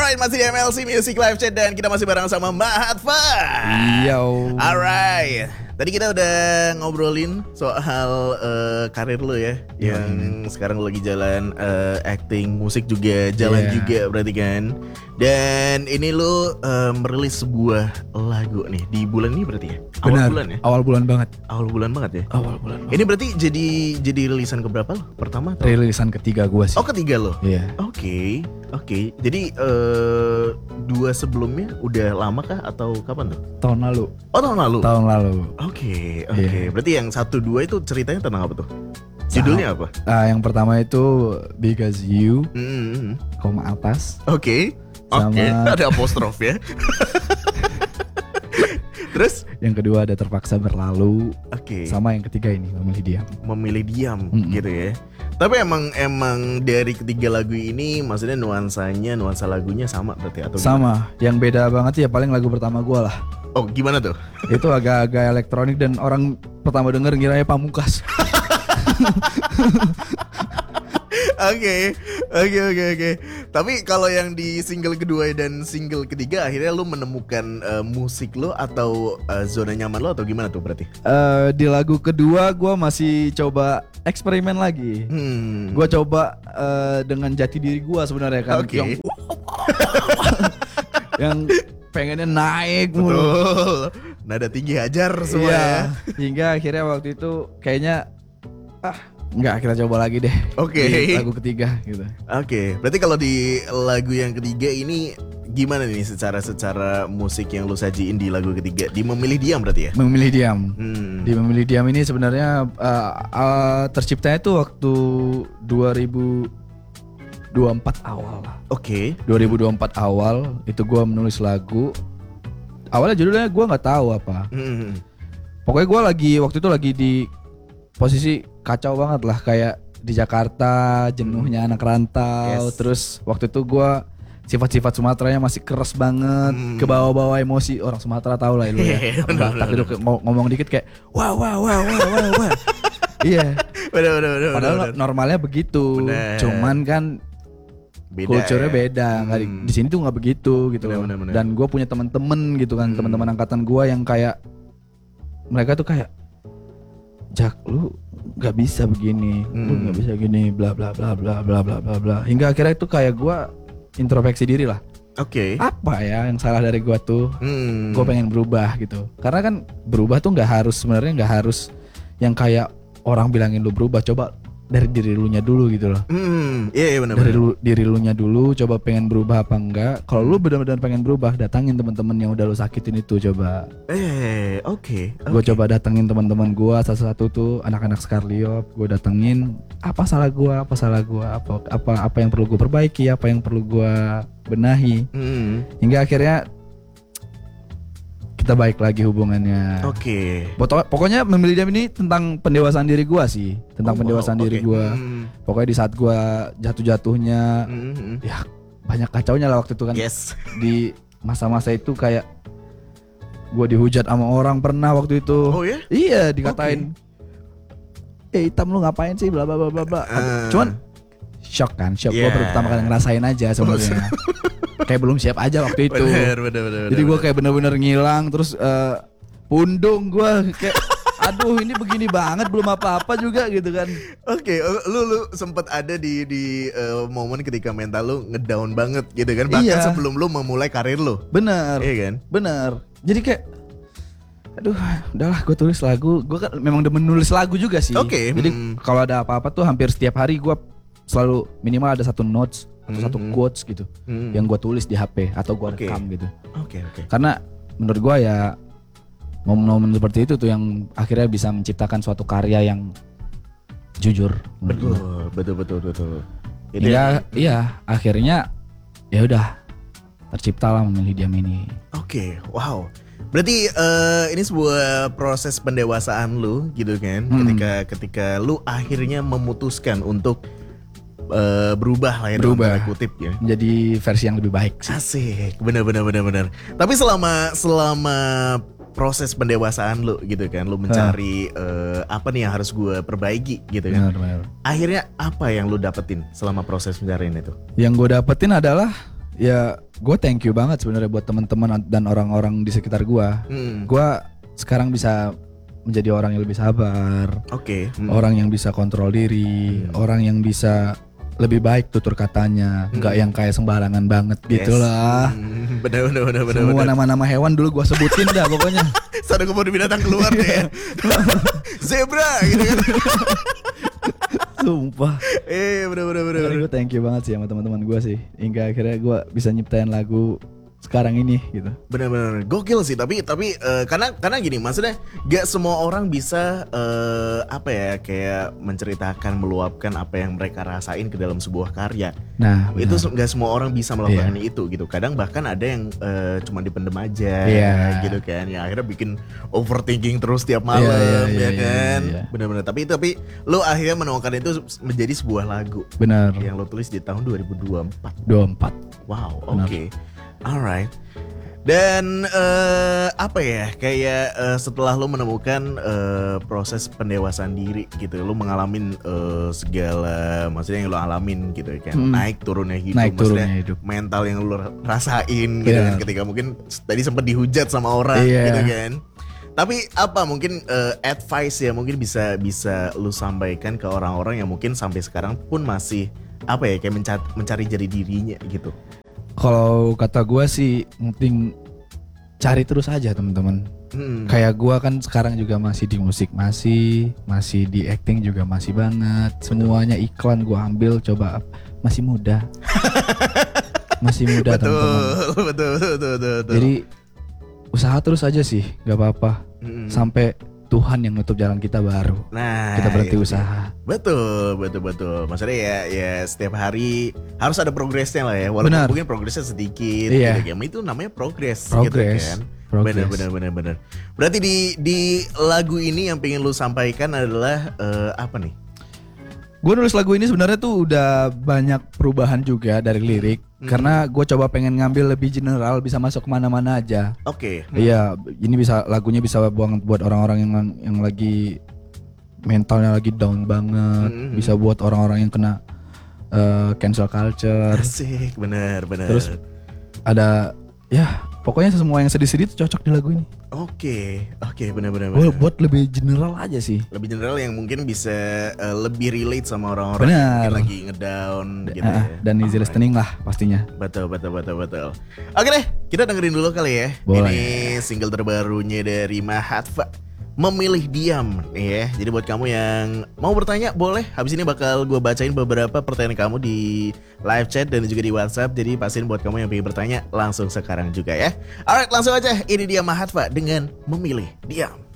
Alright, masih di MLC Music Live Chat dan kita masih bareng sama Mbak Hatfa. Yo. Alright, tadi kita udah ngobrolin soal karir lo ya, yang sekarang lo lagi jalan acting, musik juga jalan juga berarti kan. Dan ini lo merilis sebuah lagu nih di bulan ini berarti ya? Awal Benar, bulan ya? awal bulan banget. Awal bulan banget ya? Awal bulan banget. Ini berarti jadi rilisan keberapa lo? Pertama atau? Rilisan ketiga gue sih. Oh, ketiga lo? Iya. Oke. Jadi dua sebelumnya udah lama kah atau kapan tuh? Tahun lalu. Oh, tahun lalu. Oke. Iya. Berarti yang 1-2 itu ceritanya tentang apa tuh? Judulnya apa? Yang pertama itu Because You, koma atas. Oke. Ada apostrof ya. Terus Yang kedua ada Terpaksa Berlalu. Oke. Sama yang ketiga ini Memilih Diam. Gitu ya. Tapi emang dari ketiga lagu ini maksudnya nuansa lagunya sama berarti atau sama. Gimana? Yang beda banget ya paling lagu pertama gue lah. Oh, gimana tuh? Itu agak-agak elektronik dan orang pertama denger ngiranya Pamungkas. Oke. Tapi kalau yang di single kedua dan single ketiga akhirnya lu menemukan musik lo atau zona nyaman lo atau gimana tuh berarti? Di lagu kedua gue masih coba eksperimen lagi. Gue coba dengan jati diri gue sebenarnya kan. Oke. Yang pengennya naik mulu. Betul. Nada tinggi hajar semua ya. Hingga akhirnya waktu itu kayaknya enggak, kita coba lagi deh. Oke. Di lagu ketiga gitu. Oke. Berarti kalau di lagu yang ketiga ini gimana nih secara musik yang lu sajiin di lagu ketiga? Di Memilih Diam berarti ya? Memilih Diam. Di Memilih Diam ini sebenarnya terciptanya itu waktu 2024 awal. Oke. 2024 awal itu gue menulis lagu. Awalnya judulnya gue nggak tahu apa. Pokoknya gue waktu itu lagi di posisi kacau banget lah, kayak di Jakarta jenuhnya anak rantau. Terus waktu itu gue sifat-sifat Sumateranya masih keras banget, ke bawah-bawah emosi orang Sumatera tahu lah lu ya. Tapi ngomong dikit kayak wah. Iya. Bener. Padahal normalnya begitu. Bener. Cuman kan kulturnya beda. Di sini tuh nggak begitu gitu. Bener. Dan gue punya teman-teman gitu kan, teman-teman angkatan gue yang kayak mereka tuh kayak, Jak, lu nggak bisa begini, lu nggak bisa gini, bla bla bla bla bla bla bla bla. Hingga akhirnya itu kayak gue introspeksi diri lah. Oke. Apa ya yang salah dari gue tuh? Gue pengen berubah gitu. Karena kan berubah tuh sebenarnya nggak harus yang kayak orang bilangin lu berubah. Coba dari diri lu nya dulu gitu loh. Iya benar. Dari diri lu nya dulu, coba pengen berubah apa enggak. Kalau lu benar-benar pengen berubah, datangin teman-teman yang udah lu sakitin itu coba. Oke. Gue coba datengin teman-teman gue satu-satu tuh, anak-anak Skarliop. Gue datengin apa salah gue, apa yang perlu gue perbaiki, apa yang perlu gue benahi. Hingga akhirnya kita baik lagi hubungannya. Oke. Pokoknya Memilih Diam ini tentang pendewasaan diri gue sih, tentang pendewasaan diri gue. Pokoknya di saat gue jatuh-jatuhnya, ya banyak kacaunya lah waktu itu kan. Yes. Di masa-masa itu kayak gue dihujat sama orang pernah waktu itu. Oh ya? Iya, dikatain. Hitam lu ngapain sih, bla bla bla bla. Cuman shock. Gue pertama kali ngerasain aja sebenarnya. Kayak belum siap aja waktu itu. Bener. Jadi gue kayak bener-bener ngilang. Terus pundung gue kayak aduh ini begini banget, belum apa-apa juga gitu kan. Oke, lu sempet ada di momen ketika mental lu ngedown banget gitu kan. Bahkan sebelum lu memulai karir lu. Bener. Iya kan? Bener. Jadi kayak aduh udahlah gue tulis lagu. Gue kan memang demen nulis lagu juga sih. Oke. Jadi kalau ada apa-apa tuh hampir setiap hari gue selalu minimal ada satu notes atau satu quotes gitu yang gue tulis di HP atau gue rekam gitu. Oke. Karena menurut gue ya momen-momen seperti itu tuh yang akhirnya bisa menciptakan suatu karya yang jujur. Betul. Iya, akhirnya ya udah terciptalah Memilih Diam ini. Oke, wow. Berarti ini sebuah proses pendewasaan lu gitu kan. Ketika lu akhirnya memutuskan untuk berubah lah ya, dalam tanda kutip ya, menjadi versi yang lebih baik sih. Asik, benar. Tapi selama proses pendewasaan lu gitu kan, lu mencari apa nih yang harus gue perbaiki gitu kan. Benar. Akhirnya apa yang lu dapetin selama proses pencarian itu? Yang gue dapetin adalah ya gue thank you banget sebenarnya buat teman-teman dan orang-orang di sekitar gue. Gue sekarang bisa menjadi orang yang lebih sabar. Oke. Orang yang bisa kontrol diri, orang yang bisa lebih baik tutur katanya, nggak yang kayak sembarangan banget gitulah. Bener. Semua nama-nama hewan dulu gue sebutin dah pokoknya. Sadar kebun binatang keluar deh ya. Zebra gitu kan. Sumpah. Bener. Gue thank you banget sih sama teman-teman gue sih, hingga akhirnya gue bisa nyiptain lagu sekarang ini gitu. Bener gokil sih, tapi karena gini, maksudnya gak semua orang bisa apa ya, kayak menceritakan, meluapkan apa yang mereka rasain ke dalam sebuah karya. Nah, itu gak semua orang bisa melakukan itu gitu. Kadang bahkan ada yang cuma dipendem aja gitu kan, ya akhirnya bikin overthinking terus tiap malam ya kan. Bener-bener. Tapi lo akhirnya menuangkan itu menjadi sebuah lagu. Benar. Yang lo tulis di tahun 2024. Wow, oke. Alright. Dan apa ya, kayak setelah lo menemukan proses pendewasaan diri gitu, lo ngalamin segala maksudnya yang lo alamin gitu kan, naik turunnya hidup, mental yang lo rasain gitu kan, ketika mungkin tadi sempat dihujat sama orang gitu kan. Tapi apa mungkin advice ya mungkin bisa lo sampaikan ke orang-orang yang mungkin sampai sekarang pun masih apa ya, kayak mencari jati dirinya gitu. Kalau kata gue sih mungkin cari terus aja teman-teman. Kayak gue kan sekarang juga masih di musik, masih di acting juga masih banget. Semuanya iklan gue ambil, coba masih muda. Masih muda teman-teman. Betul. Jadi usaha terus aja sih, gak apa-apa. Sampai Tuhan yang nutup jalan kita baru. Nah, kita berhenti usaha. Betul. Maksudnya ya setiap hari harus ada progresnya lah ya. Walaupun mungkin progresnya sedikit gitu kan. Itu namanya progres gitu kan. Benar. Berarti di lagu ini yang pengen lu sampaikan adalah apa nih? Gue nulis lagu ini sebenarnya tuh udah banyak perubahan juga dari lirik. Karena gue coba pengen ngambil lebih general, bisa masuk kemana-mana aja. Oke. Iya, ini lagunya bisa buat orang-orang yang lagi mentalnya lagi down banget. Bisa buat orang-orang yang kena cancel culture. Asik, benar. Terus ada pokoknya semua yang sedih-sedih tuh cocok di lagu ini. Oke, benar. Buat lebih general aja sih. Lebih general yang mungkin bisa lebih relate sama orang-orang yang lagi ngedown gitu ya. Dan easy listening lah pastinya. Betul. Oke deh, kita dengerin dulu kali ya. Boleh. Ini single terbarunya dari Mahatva, Memilih Diam ya. Jadi buat kamu yang mau bertanya boleh. Habis ini bakal gue bacain beberapa pertanyaan kamu di live chat dan juga di WhatsApp. Jadi pastiin buat kamu yang pengen bertanya langsung sekarang juga ya. Alright, langsung aja. Ini dia Mahatva dengan Memilih Diam.